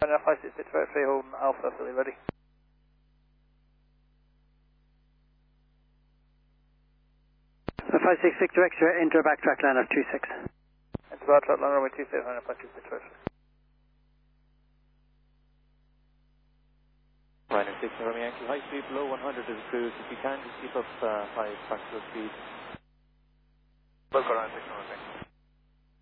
566 free holding Alpha, fully ready. The 566 direct enter backtrack line of 26. Enter backtrack line runway 26, 566 free. Ryanair 6 Romeo Yankee, high speed below 100 is cruise. If you can, just keep up high factor speed. Look around 6 Romeo.